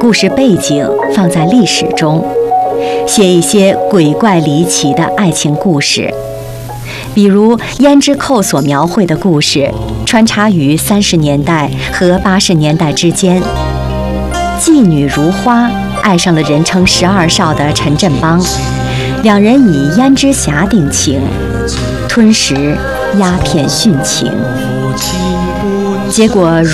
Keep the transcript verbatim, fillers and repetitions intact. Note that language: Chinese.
故事背景放在历史中，写一些鬼怪离奇的爱情故事。比如胭脂扣所描绘的故事，穿插于三十年代和八十年代之间。妓女如花爱上了人称十二少的陈振邦，两人以胭脂匣定情，吞食鸦片殉情。结果